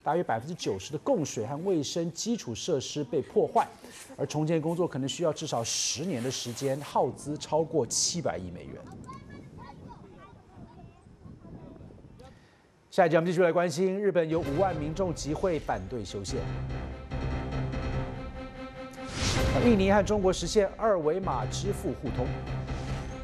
大约90%的供水和卫生基础设施被破坏，而重建工作可能需要至少10年的时间，耗资超过700亿美元。下一节我们继续来关心，日本有5万民众集会反对修宪。印尼和中国实现2维码支付互通。